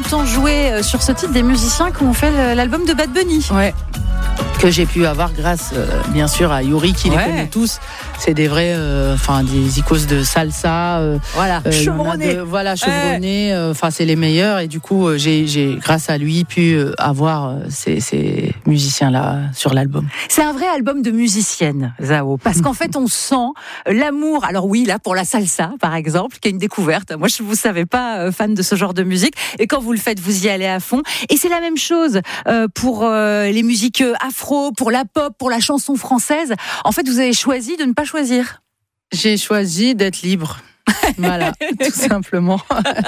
entend jouer sur ce titre des musiciens qui ont fait l'album de Bad Bunny. Ouais. Que j'ai pu avoir grâce, bien sûr, à Yuri, qui les connaît tous. C'est des vrais, des icônes de salsa. Chevronnés. Chevronnés. C'est les meilleurs. Et du coup, j'ai grâce à lui, pu avoir ces musiciens-là sur l'album. C'est un vrai album de musicienne, Zao. Parce qu'en fait, on sent l'amour. Alors oui, là, pour la salsa, par exemple, qui est une découverte. Moi, je ne vous savais pas fan de ce genre de musique. Et quand vous le faites, vous y allez à fond. Et c'est la même chose pour les musiques afro, pour la pop, pour la chanson française. En fait, vous avez choisi de ne pas choisir. J'ai choisi d'être libre. Voilà, tout simplement.